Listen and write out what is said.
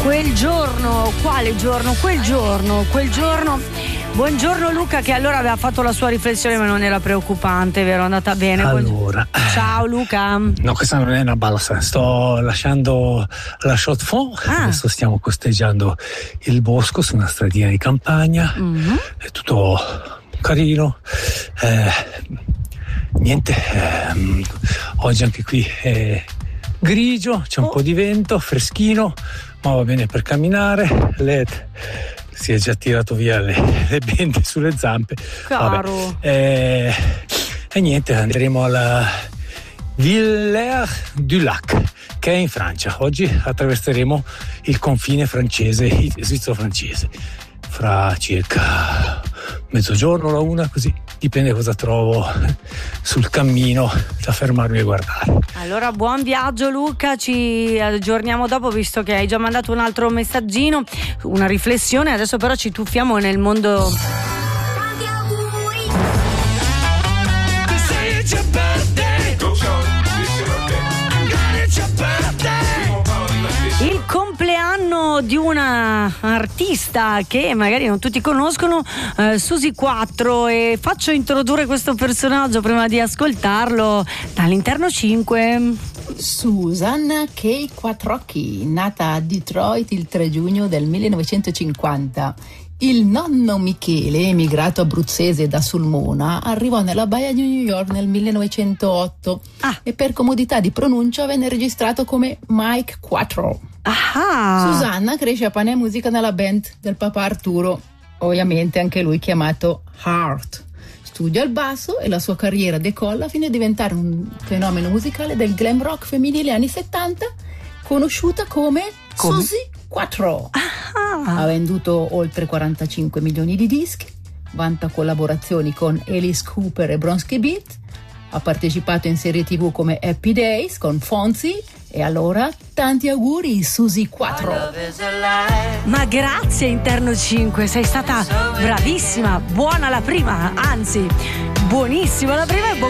Quel giorno, quale giorno? Quel giorno. Buongiorno Luca, che allora aveva fatto la sua riflessione ma non era preoccupante, vero? È andata bene. Allora, ciao Luca. No, questa non è una balsa, sto lasciando la chaux de fonds. Adesso stiamo costeggiando il bosco su una stradina di campagna. È tutto carino. Niente, oggi anche qui è grigio, c'è un po' di vento, freschino, ma va bene per camminare. Led si è già tirato via le bende sulle zampe. Caro. E niente, andremo alla Villers-du-Lac, che è in Francia. Oggi attraverseremo il confine francese, svizzero-francese, fra circa mezzogiorno, la una, così. Dipende cosa trovo sul cammino da fermarmi e guardare. Allora buon viaggio Luca, ci aggiorniamo dopo, visto che hai già mandato un altro messaggino, una riflessione. Adesso però ci tuffiamo nel mondo. Il compleanno di una artista che magari non tutti conoscono, Susi 4, e faccio introdurre questo personaggio prima di ascoltarlo dall'Interno 5. Susanna K. Quattrocchi, nata a Detroit il 3 giugno del 1950. Il nonno Michele, emigrato abruzzese da Sulmona, arrivò nella Baia di New York nel 1908 e per comodità di pronuncia venne registrato come Mike Quattro. Susanna cresce a pane e musica nella band del papà Arturo, ovviamente anche lui chiamato Heart. Studia il basso e la sua carriera decolla fino a diventare un fenomeno musicale del glam rock femminile anni 70, conosciuta come Susi 4. Ha venduto oltre 45 milioni di dischi, vanta collaborazioni con Alice Cooper e Bronski Beat, ha partecipato in serie TV come Happy Days con Fonzie. E allora tanti auguri Susi 4. Ma grazie Interno 5, sei stata bravissima, buona la prima, anzi buonissima la prima e